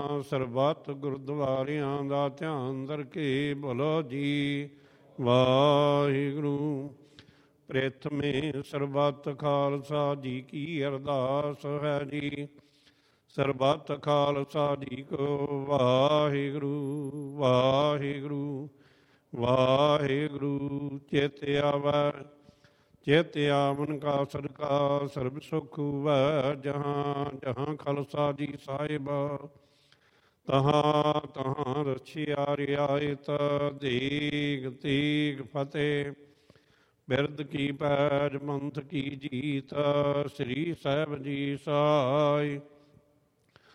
ਸਰਬੱਤ ਗੁਰਦੁਆਰਿਆਂ ਦਾ ਧਿਆਨ ਧਰਕੇ ਬੋਲੋ ਜੀ ਵਾਹਿਗੁਰੂ। ਪ੍ਰਥਮੇ ਸਰਬੱਤ ਖਾਲਸਾ ਜੀ ਕੀ ਅਰਦਾਸ ਹੈ ਜੀ। ਸਰਬੱਤ ਖਾਲਸਾ ਜੀ ਕੋ ਵਾਹਿਗੁਰੂ ਵਾਹਿਗੁਰੂ ਵਾਹਿਗੁਰੂ। ਚਿਤ ਆਵੈ ਚਿਤ ਆਵਨ ਕਾ ਸਦਕਾ ਸਰਬ ਸੁਖ ਹੁਵੈ। ਜਹਾਂ ਜਹਾਂ ਖਾਲਸਾ ਜੀ ਸਾਹਿਬ ਤਹਾਂ ਤਹਾਂ ਰਛਿਆ ਰਿਆਇਤ। ਦੇਗ ਤੇਗ ਫਤਿਹ ਬਿਰਦ ਕੀ ਪੈਜ ਮੰਥ ਕੀ ਜੀਤ। ਸ੍ਰੀ ਸਾਹਿਬ ਜੀ ਸਾਈ।